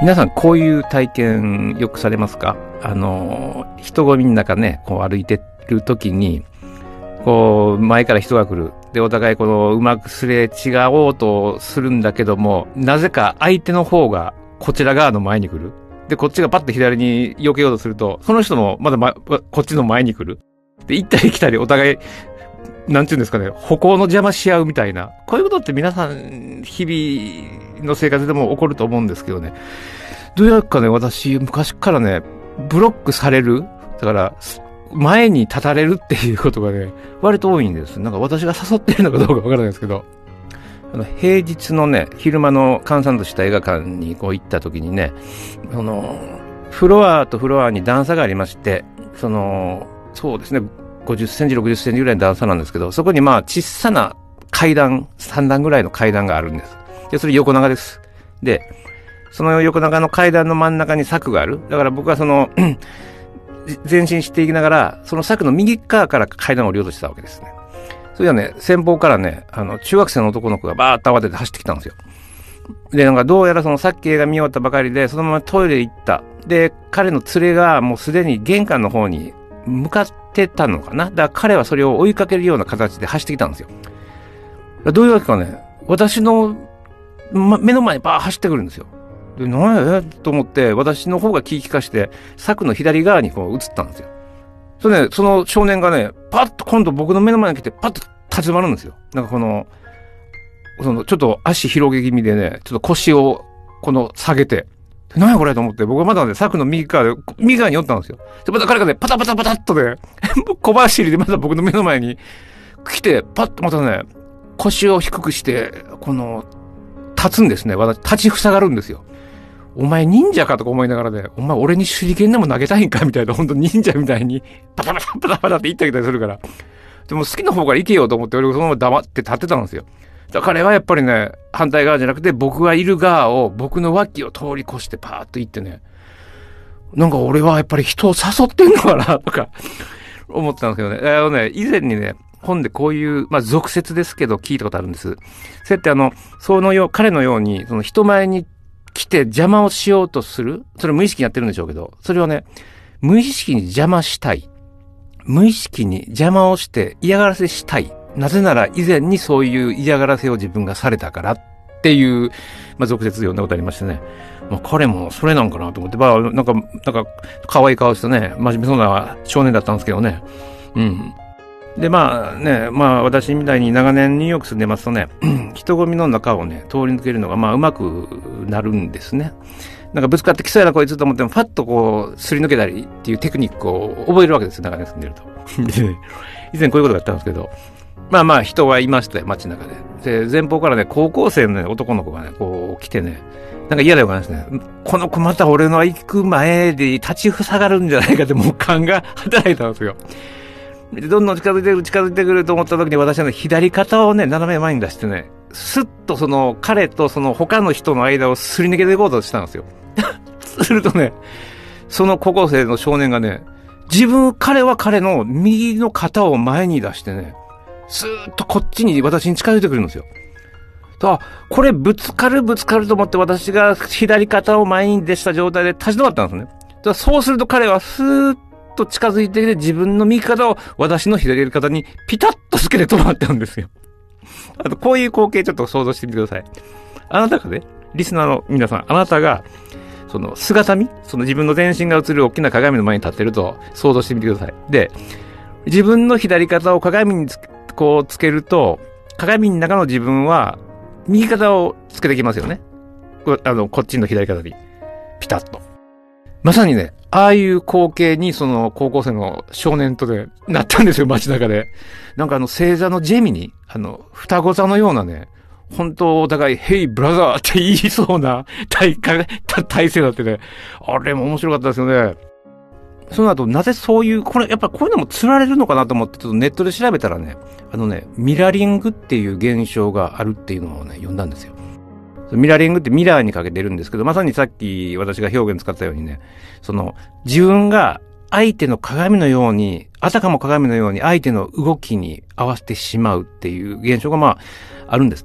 皆さんこういう体験よくされますか？人混みの中ね、こう歩いてる時に、こう前から人が来る。で、お互いこのうまくすれ違おうとするんだけども、なぜか相手の方がこちら側の前に来る。で、こっちがパッと左に避けようとすると、その人もまだこっちの前に来る。で、行ったり来たりお互い、なんていうんですかね、歩行の邪魔し合うみたいな。こういうことって皆さん、日々の生活でも起こると思うんですけどね。どうやらかね、私、昔からね、ブロックされる。だから、前に立たれるっていうことがね、割と多いんです。なんか私が誘ってるのかどうかわからないですけど、平日のね、昼間の閑散とした映画館にこう行った時にね、フロアとフロアに段差がありまして、そうですね、50センチ、60センチぐらいの段差なんですけど、そこにまあ小さな階段、3段ぐらいの階段があるんです。で、それ横長です。で、その横長の階段の真ん中に柵がある。だから僕は前進していきながら、その柵の右側から階段を降りようとしてたわけですね。それではね、先方からね、中学生の男の子がバーッと慌てて走ってきたんですよ。で、なんかどうやらさっき映画見終わったばかりで、そのままトイレ行った。で、彼の連れがもうすでに玄関の方に向かってたのかな。だから彼はそれを追いかけるような形で走ってきたんですよ。どういうわけかね、私の、目の前にバーッ走ってくるんですよ。で、何やと思って、私の方が気利かして、柵の左側にこう移ったんですよ。それね、その少年がね、パッと今度僕の目の前に来て、パッと立ち止まるんですよ。なんかちょっと足広げ気味でね、ちょっと腰を下げて、何やこれと思って、僕はまだね、柵の右側に寄ったんですよ。で、また彼がね、パタパタパタっとね、小走りでまた僕の目の前に来て、パッとまたね、腰を低くして、立つんですね。私、立ちふさがるんですよ。お前忍者かとか思いながらね、お前俺に手裏剣でも投げたいんかみたいな、ほんと忍者みたいに、パタパタパタパタって言ってきたりするから。でも好きな方から行けよと思って、俺がそのまま黙って立ってたんですよ。だから彼はやっぱりね、反対側じゃなくて、僕がいる側を、僕の脇を通り越してパーッと行ってね、なんか俺はやっぱり人を誘ってんのかなとか、思ってたんですけどね。以前にね、本でこういう、俗説ですけど聞いたことあるんです。そうやって彼のように、人前に来て邪魔をしようとする。それ無意識にやってるんでしょうけど、それをね、無意識に邪魔したい。無意識に邪魔をして嫌がらせしたい。なぜなら以前にそういう嫌がらせを自分がされたからっていう、俗説読んだことありましてね。彼もそれなんかなと思って、なんか、可愛い顔してね、真面目そうな少年だったんですけどね。うん。で、私みたいに長年ニューヨーク住んでますとね、人混みの中をね、通り抜けるのが、うまくなるんですね。なんかぶつかってきそうやなこいつと思っても、パッとすり抜けたりっていうテクニックを覚えるわけですよ、長年住んでると。以前こういうことがあったんですけど、人はいましたよ、街の中で。で、前方からね、高校生のね、男の子がね、来てね、なんか嫌だよかですね。この子また俺の行く前で立ちふさがるんじゃないかってもう勘が働いたんですよ。どんどん近づいてくると思った時に私はね、左肩をね、斜め前に出してね、スッと彼と他の人の間をすり抜けていこうとしたんですよ。するとね、その高校生の少年がね、彼は彼の右の肩を前に出してね、スーッとこっちに私に近づいてくるんですよ。これぶつかると思って私が左肩を前に出した状態で立ち止まったんですね。そうすると彼はスーッと近づいてきて自分の右肩を私の左肩にピタッとつけて止まったんですよ。あとこういう光景ちょっと想像してみてください。あなたがね、リスナーの皆さん、あなたが姿見、自分の全身が映る大きな鏡の前に立ってると想像してみてください。で、自分の左肩を鏡につけると、鏡の中の自分は右肩をつけてきますよね。こっちの左肩にピタッと。まさにね、ああいう光景に高校生の少年とでなったんですよ、街中で。なんか星座のジェミニ、双子座のようなね、本当お互い、ヘイブラザーって言いそうな体勢だってね、あれも面白かったですよね。その後、なぜやっぱこういうのも釣られるのかなと思って、ちょっとネットで調べたらね、ミラリングっていう現象があるっていうのをね、読んだんですよ。ミラリングってミラーにかけてるんですけど、まさにさっき私が表現使ったようにね、自分が相手の鏡のように、あたかも鏡のように相手の動きに合わせてしまうっていう現象があるんですって。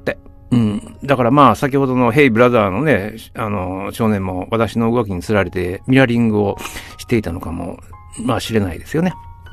うん。だからまあ、先ほどのヘイブラザーのね、少年も私の動きに釣られて、ミラーリングをしていたのかも、まあ知れないですよね。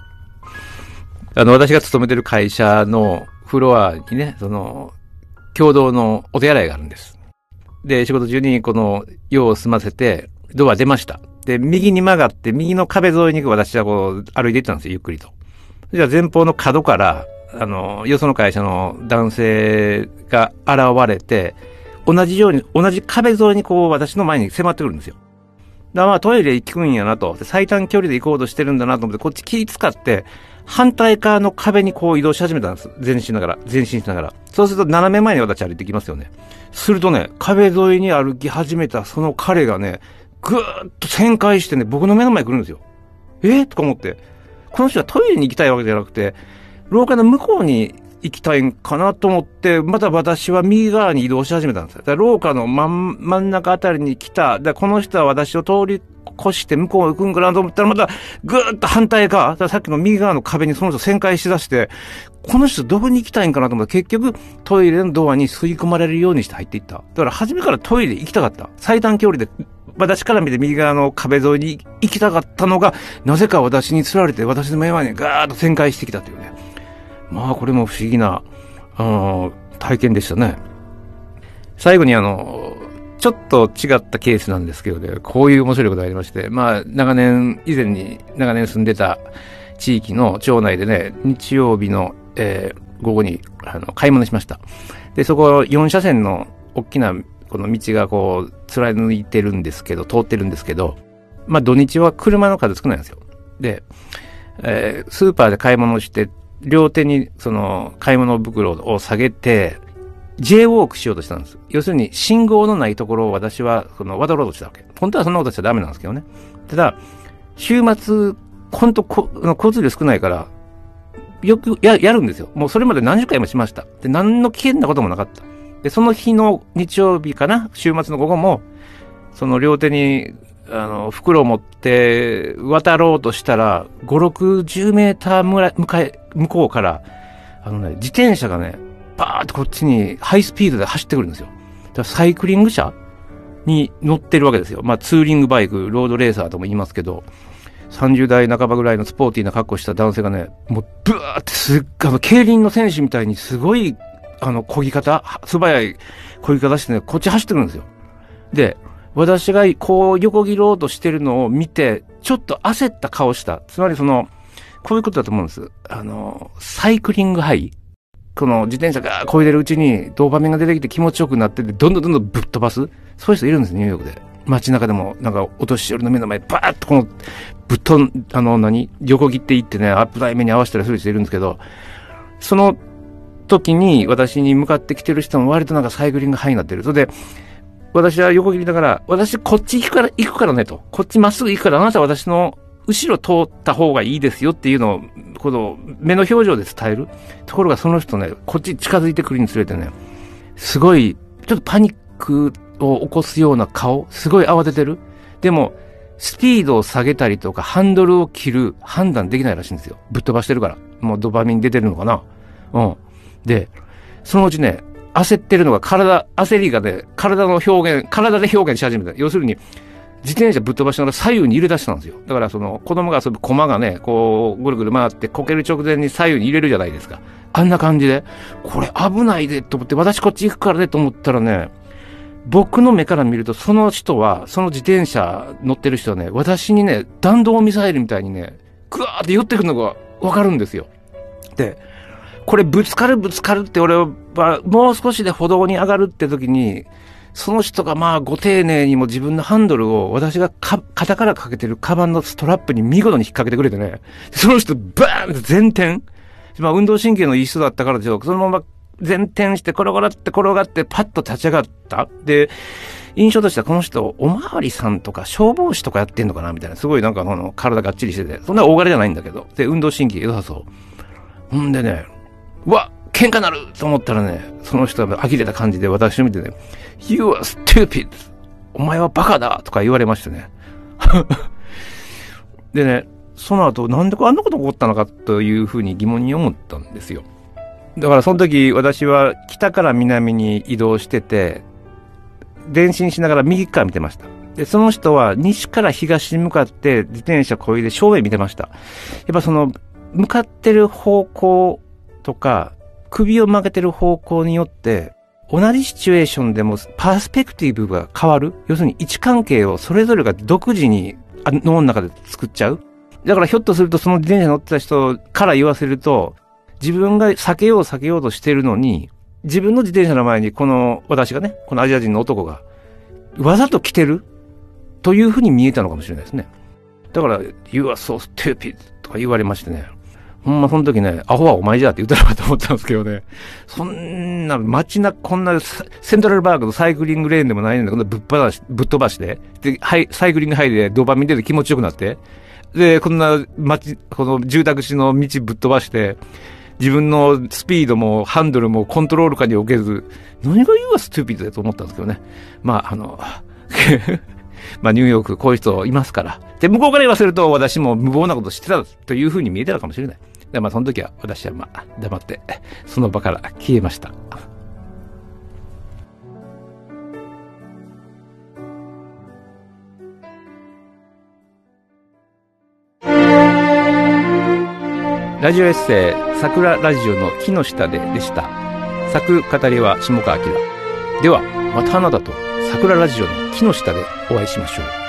私が勤めてる会社のフロアにね、共同のお手洗いがあるんです。で、仕事中に用を済ませて、ドア出ました。で、右に曲がって、右の壁沿いに私は歩いていったんですよ、ゆっくりと。じゃあ前方の角から、よその会社の男性が現れて、同じ壁沿いに私の前に迫ってくるんですよ。だからまあトイレ行くんやなと、最短距離で行こうとしてるんだなと思って、こっち気使って、反対側の壁に移動し始めたんです。前進しながら。そうすると斜め前に私歩いてきますよね。するとね、壁沿いに歩き始めたその彼がね、ぐーっと旋回してね、僕の目の前に来るんですよ。とか思って。この人はトイレに行きたいわけじゃなくて、廊下の向こうに行きたいんかなと思って、また私は右側に移動し始めたんですよ。だから廊下の真ん中あたりに来た。この人は私を通り越して向こう行くんかなと思ったら、またぐーっと反対側、さっきの右側の壁にその人旋回しだして、この人どこに行きたいんかなと思ったら、結局トイレのドアに吸い込まれるようにして入っていった。だから初めからトイレ行きたかった。最短距離で、私から見て右側の壁沿いに行きたかったのが、なぜか私に釣られて、私の目の前にガーッと旋回してきたというね。まあこれも不思議な、体験でしたね。最後にちょっと違ったケースなんですけどね、こういう面白いことがありまして、まあ以前に長年住んでた地域の町内でね、日曜日の、午後に買い物しました。で、そこ4車線の大きなこの道が貫いてるんですけど、通ってるんですけど、まあ土日は車の数少ないんですよ。で、スーパーで買い物して、両手に買い物袋を下げて、J ウォークしようとしたんです。要するに信号のないところを私は渡ろうとしたわけ。本当はそんなことしちゃダメなんですけどね。ただ、週末、本当交通量少ないから、よくやるんですよ。もうそれまで何十回もしました。で、何の危険なこともなかった。で、その日の日曜日かな、週末の午後も、両手に、袋を持って渡ろうとしたら、5、60メーター向こうから、自転車がね、バーってこっちにハイスピードで走ってくるんですよ。だからサイクリング車に乗ってるわけですよ。まあツーリングバイク、ロードレーサーとも言いますけど、30代半ばぐらいのスポーティーな格好した男性がね、もうブワーって競輪の選手みたいにすごい、漕ぎ方、素早い漕ぎ方してね、こっち走ってくるんですよ。で、私が横切ろうとしてるのを見て、ちょっと焦った顔した。つまりこういうことだと思うんです。サイクリングハイ。この自転車が漕いでるうちにドーパミンが出てきて気持ちよくなってて、どんどんぶっ飛ばす。そういう人いるんです、ニューヨークで。街中でも、お年寄りの目の前、バーッとぶっ飛ん、横切っていってね、アップダイ目に合わせたりする人いるんですけど、その時に私に向かってきてる人も割とサイクリングハイになってる。それで、私は横切りながら、私こっち行くからねと。こっちまっすぐ行くから、あなたは私の後ろ通った方がいいですよっていうのを、目の表情で伝える。ところがその人ね、こっち近づいてくるにつれてね、すごい、ちょっとパニックを起こすような顔、すごい慌ててる。でも、スピードを下げたりとか、ハンドルを切る判断できないらしいんですよ。ぶっ飛ばしてるから。もうドパミン出てるのかな。で、そのうちね、焦ってるのが焦りがね、体で表現し始めた。要するに、自転車ぶっ飛ばしながら左右に入れ出したんですよ。だから子供が遊ぶ駒がね、ぐるぐる回ってこける直前に左右に入れるじゃないですか。あんな感じで、これ危ないでと思って、私こっち行くからねと思ったらね、僕の目から見るとその人は、その自転車乗ってる人はね、私にね、弾道ミサイルみたいにね、ぐわーって寄ってくるのがわかるんですよ。で、これぶつかるって俺はもう少しで歩道に上がるって時に、その人がご丁寧にも自分のハンドルを私が肩からかけてるカバンのストラップに見事に引っ掛けてくれてね、その人バーンって前転。運動神経のいい人だったからでしょう。そのまま前転して転がってパッと立ち上がった。で、印象としてはこの人、おまわりさんとか消防士とかやってんのかなみたいな。すごい体がっちりしてて、そんな大柄じゃないんだけど。で、運動神経良さそう。ほんでね、喧嘩なると思ったらね、その人が呆れた感じで私を見てね、You are stupid! お前はバカだとか言われましてね。でね、その後なんであんなこと起こったのかというふうに疑問に思ったんですよ。 だからその時私は北から南に移動してて、前進しながら右から見てました。で、その人は西から東に向かって自転車こいで正面見てました。やっぱその向かってる方向とか首を曲げてる方向によって同じシチュエーションでもパースペクティブが変わる。要するに位置関係をそれぞれが独自に脳の中で作っちゃう。だからひょっとするとその自転車乗ってた人から言わせると、自分が避けようとしてるのに、自分の自転車の前にこの私がね、このアジア人の男がわざと来てるというふうに見えたのかもしれないですね。だから、You are so stupid とか言われましてね。ほんまその時ね、アホはお前じゃって言ったのかと思ったんですけどね。そんな街中、こんなセントラルパークのサイクリングレーンでもないので、こんなぶっ飛ばして、で、サイクリング入りでドーパミン出て気持ちよくなって、で、こんなこの住宅地の道ぶっ飛ばして、自分のスピードもハンドルもコントロール下に置けず、何が言うはストゥーピッドだと思ったんですけどね。まあ、まあ、ニューヨークこういう人いますから。で、向こうから言わせると私も無謀なことしてたというふうに見えてたかもしれない。で、まあ、その時は私はまあ、黙って、その場から消えました。ラジオエッセイ、桜ラジオの木の下でした。作語りは下川明。では、またあなたと桜ラジオの木の下でお会いしましょう。